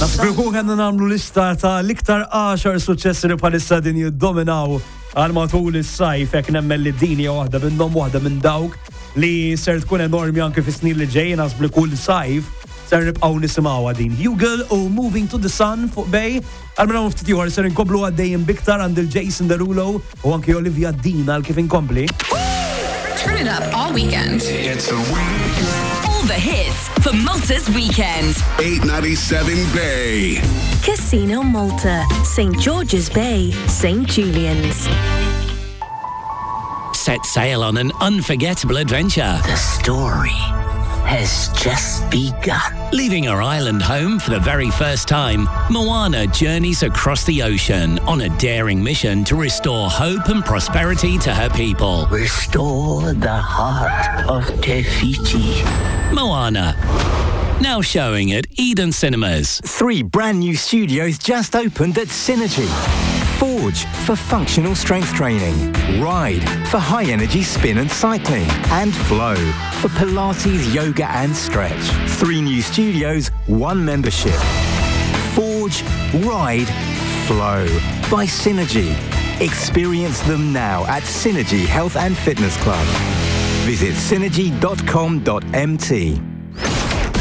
Nasbirku għanna namlu lista ta' l-iktar 10 suċessi li bħalissa din jiddominaw għal matul is-sajf hekk nemmel li din hija waħda minnhom waħda minn dawk li ser tkun enormi anke fis-snin li ġej nasbli kull sajf ser nibqgħu nisimgħuha din. Hugo u Moving to the Sun fuq Bej. Għalmena ftit ieħor ser inkomplu għaddejjem biktar għandil Jason Derulo u anke Olivia Dean għal kif inkompli. Turn it up all weekend. It's a weekend. All the hits for Malta's weekend. 897 Bay. Casino Malta, St. George's Bay, St. Julian's. Set sail on an unforgettable adventure. The story has just begun. Leaving her island home for the very first time, Moana journeys across the ocean on a daring mission to restore hope and prosperity to her people. Restore the heart of Te Fiti. Moana. Now showing at Eden Cinemas. 3 brand new studios just opened at Synergy. Forge for functional strength training, Ride for high-energy spin and cycling, and Flow for Pilates, yoga and stretch. 3 new studios, 1 membership. Forge, Ride, Flow by Synergy. Experience them now at Synergy Health and Fitness Club. Visit synergy.com.mt.